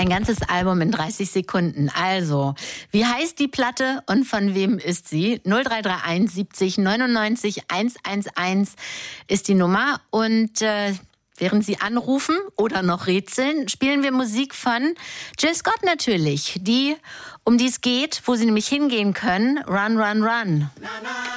Ein ganzes Album in 30 Sekunden. Also, wie heißt die Platte und von wem ist sie? 0331 70 99 111 ist die Nummer. Und während Sie anrufen oder noch rätseln, spielen wir Musik von Jill Scott natürlich. Die, um die es geht, wo Sie nämlich hingehen können. Run, run, run.